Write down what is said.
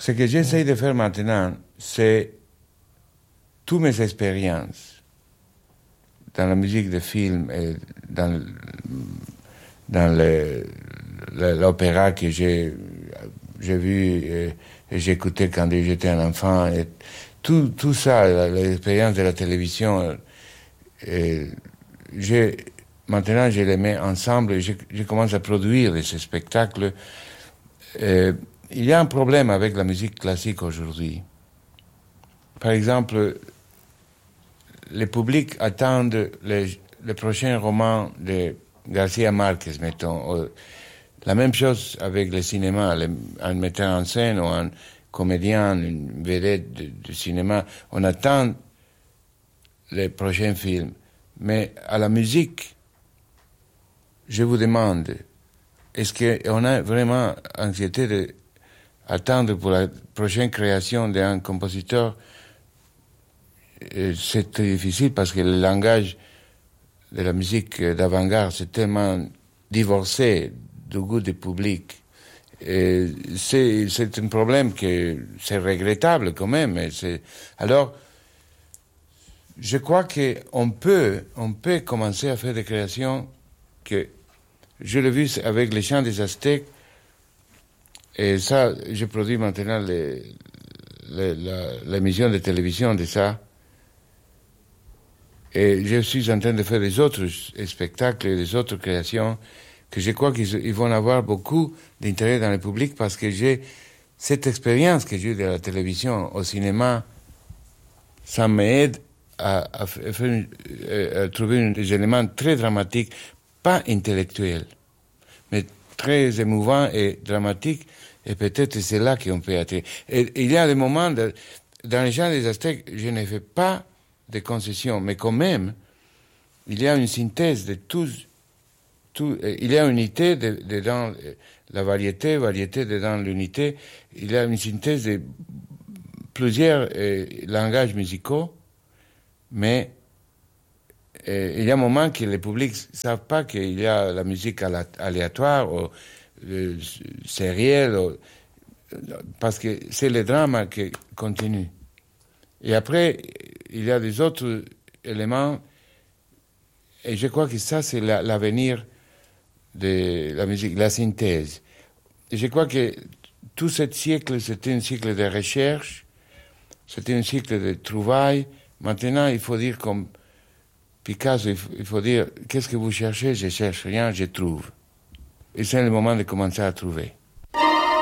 Ce que j'essaie de faire maintenant, c'est toutes mes expériences dans la musique de film et dans l'opéra que j'ai vu et j'ai écouté quand j'étais un enfant, et tout ça, l'expérience de la télévision, maintenant je les mets ensemble et je commence à produire ces spectacles. Il y a un problème avec la musique classique aujourd'hui. Par exemple, le public attend le prochain roman de Garcia Marquez, mettons. La même chose avec le cinéma, un metteur en scène ou un comédien, une vedette de cinéma. On attend les prochains films. Mais à la musique, je vous demande, est-ce qu'on a vraiment anxiété d'attendre pour la prochaine création d'un compositeur? C'est très difficile parce que le langage de la musique d'avant-garde, c'est tellement divorcé du goût du public. Et c'est un problème que c'est regrettable quand même. Alors, je crois qu'on peut commencer à faire des créations que je l'ai vu avec les chants des Aztèques, et ça, je produis maintenant l'émission de télévision de ça. Et je suis en train de faire des autres spectacles et des autres créations que je crois qu'ils vont avoir beaucoup d'intérêt dans le public parce que j'ai cette expérience que j'ai eue de la télévision au cinéma. Ça m'aide à trouver des éléments très dramatiques, pas intellectuels, mais très émouvants et dramatiques. Et peut-être c'est là qu'on peut attirer. Et il y a des moments, dans les chants des Aztèques, je ne fais pas de concessions, mais quand même, il y a une synthèse de tout, il y a une unité dedans la variété dedans l'unité, il y a une synthèse de plusieurs langages musicaux, mais il y a un moment que le public ne savent pas qu'il y a la musique aléatoire ou sérielle, parce que c'est le drame qui continue. Et après, il y a des autres éléments, et je crois que ça, c'est l'avenir de la musique, la synthèse. Et je crois que tout ce siècle, c'était un siècle de recherche, c'était un siècle de trouvailles. Maintenant, il faut dire comme Picasso, il faut dire, qu'est-ce que vous cherchez? Je cherche rien, je trouve. Et c'est le moment de commencer à trouver.